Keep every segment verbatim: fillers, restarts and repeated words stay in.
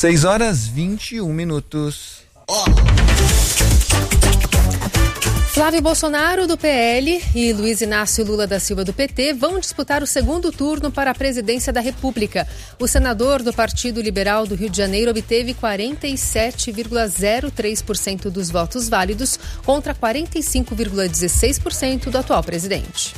seis horas e vinte e um minutos. Ó. Flávio Bolsonaro, do P L, e Luiz Inácio Lula da Silva, do P T, vão disputar o segundo turno para a presidência da República. O senador do Partido Liberal do Rio de Janeiro obteve quarenta e sete vírgula zero três por cento dos votos válidos contra quarenta e cinco vírgula dezesseis por cento do atual presidente.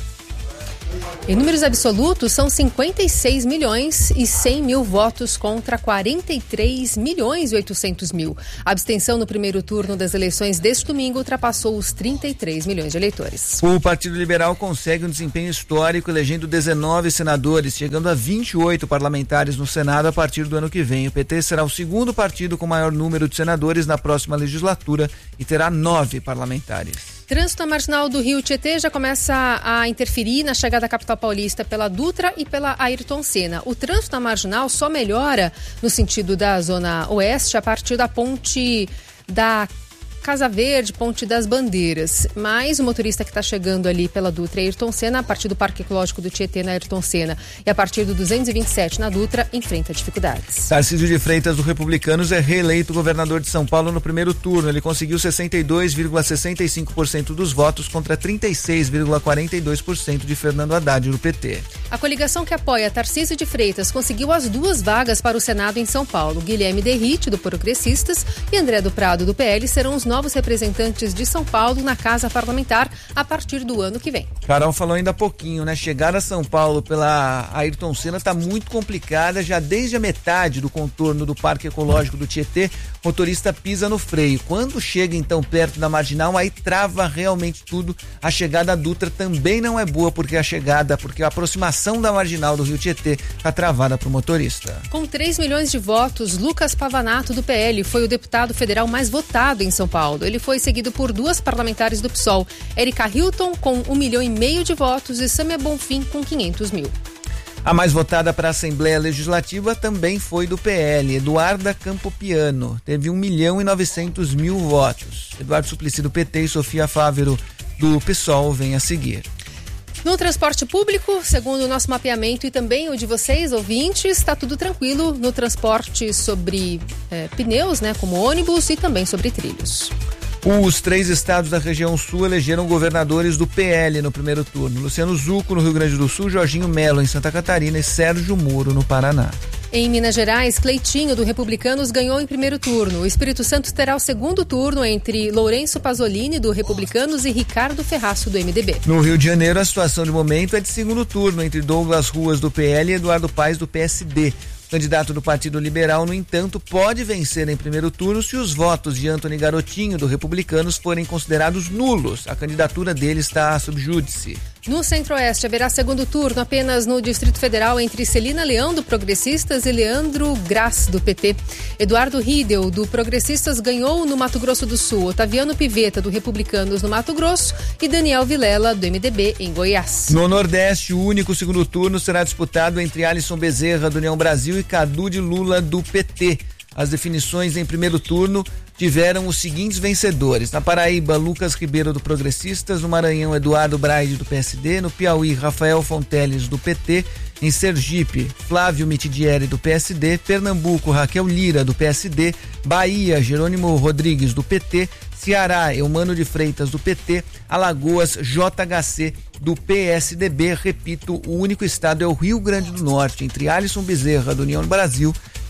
Em números absolutos, são cinquenta e seis milhões e cem mil votos contra quarenta e três milhões e oitocentos mil. A abstenção no primeiro turno das eleições deste domingo ultrapassou os trinta e três milhões de eleitores. O Partido Liberal consegue um desempenho histórico, elegendo dezenove senadores, chegando a vinte e oito parlamentares no Senado a partir do ano que vem. O P T será o segundo partido com maior número de senadores na próxima legislatura e terá nove parlamentares. Trânsito na Marginal do Rio Tietê já começa a interferir na chegada à capital paulista pela Dutra e pela Ayrton Senna. O trânsito na Marginal só melhora no sentido da Zona Oeste a partir da ponte da Casa Verde, Ponte das Bandeiras. Mas o motorista que está chegando ali pela Dutra e Ayrton Senna, a partir do Parque Ecológico do Tietê na Ayrton Senna e a partir do duzentos e vinte e sete na Dutra, enfrenta dificuldades. Tarcísio de Freitas, do Republicanos, é reeleito governador de São Paulo no primeiro turno. Ele conseguiu sessenta e dois vírgula sessenta e cinco por cento dos votos contra trinta e seis vírgula quarenta e dois por cento de Fernando Haddad, do P T. A coligação que apoia Tarcísio de Freitas conseguiu as duas vagas para o Senado em São Paulo. Guilherme Derrite, do Progressistas, e André do Prado, do P L, serão os novos representantes de São Paulo na Casa Parlamentar a partir do ano que vem. Carol falou ainda há pouquinho, né? Chegar a São Paulo pela Ayrton Senna está muito complicada, já desde a metade do contorno do Parque Ecológico do Tietê, o motorista pisa no freio. Quando chega então perto da Marginal, aí trava realmente tudo. A chegada à Dutra também não é boa, porque a chegada, porque a aproximação da Marginal do Rio Tietê está travada para o motorista. Com três milhões de votos, Lucas Pavanato, do P L, foi o deputado federal mais votado em São Paulo. Ele foi seguido por duas parlamentares do P SOL, Erika Hilton, com um milhão e meio de votos, e Sâmia Bonfim, com quinhentos mil. A mais votada para a Assembleia Legislativa também foi do P L, Eduarda Campopiano, teve um milhão e novecentos mil votos. Eduardo Suplicy, do P T, e Sofia Fávero, do P SOL, vem a seguir. No transporte público, segundo o nosso mapeamento e também o de vocês, ouvintes, está tudo tranquilo no transporte sobre é, pneus, né, como ônibus, e também sobre trilhos. Os três estados da região sul elegeram governadores do P L no primeiro turno. Luciano Zucco, no Rio Grande do Sul, Jorginho Melo, em Santa Catarina, e Sérgio Moro, no Paraná. Em Minas Gerais, Cleitinho, do Republicanos, ganhou em primeiro turno. O Espírito Santo terá o segundo turno entre Lourenço Pasolini, do Republicanos, e Ricardo Ferraço, do M D B. No Rio de Janeiro, a situação de momento é de segundo turno entre Douglas Ruas, do P L, e Eduardo Paes, do P S D. O candidato do Partido Liberal, no entanto, pode vencer em primeiro turno se os votos de Antony Garotinho, do Republicanos, forem considerados nulos. A candidatura dele está sob júdice. No Centro-Oeste, haverá segundo turno apenas no Distrito Federal entre Celina Leão, do Progressistas, e Leandro Graz, do P T. Eduardo Riedel, do Progressistas, ganhou no Mato Grosso do Sul. Otaviano Pivetta, do Republicanos, no Mato Grosso, e Daniel Vilela, do M D B, em Goiás. No Nordeste, o único segundo turno será disputado entre Alisson Bezerra, do União Brasil, e Cadu de Lula, do P T. As definições em primeiro turno tiveram os seguintes vencedores: na Paraíba, Lucas Ribeiro, do Progressistas; no Maranhão, Eduardo Braide, do P S D; no Piauí, Rafael Fonteles, do P T; em Sergipe, Flávio Mitidieri, do P S D; Pernambuco, Raquel Lira, do P S D; Bahia, Jerônimo Rodrigues, do P T; Ceará, Eumano de Freitas, do P T; Alagoas, J H C, do P S D B. Repito, o único estado é o Rio Grande do Norte, entre Alisson Bezerra, do União Brasil,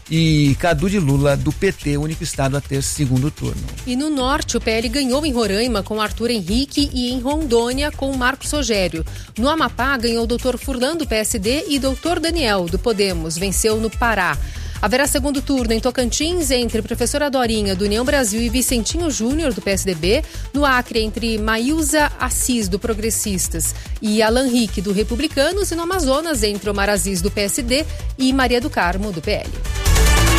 e Cadu de Lula, do P T, o único estado a ter segundo turno. E no Norte, o P L ganhou em Roraima com Arthur Henrique e em Rondônia com Marcos Rogério. No Amapá, ganhou o doutor Furlan, do P S D, e doutor Daniel, do Podemos, venceu no Pará. Haverá segundo turno em Tocantins entre professora Dorinha, do União Brasil, e Vicentinho Júnior, do P S D B. No Acre, entre Maílza Assis, do Progressistas, e Alan Rick, do Republicanos. E no Amazonas, entre Omar Aziz, do P S D, e Maria do Carmo, do P L.